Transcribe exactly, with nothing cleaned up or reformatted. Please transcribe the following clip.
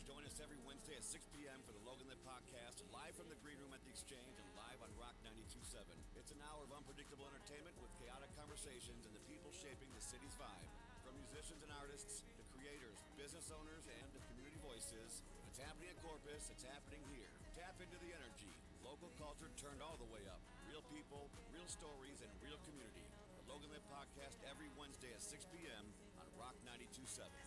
Join us every Wednesday at six p.m. for the Logan Lit Podcast, live from the Green Room at the Exchange and live on Rock ninety-two point seven. It's an hour of unpredictable entertainment with chaotic conversations and the people shaping the city's vibe. From musicians and artists to creators, business owners, and to community voices, if it's happening at Corpus, it's happening here. Tap into the energy. Local culture turned all the way up. Real people, real stories, and real community. The Logan Lit Podcast every Wednesday at six p.m. on Rock ninety-two point seven.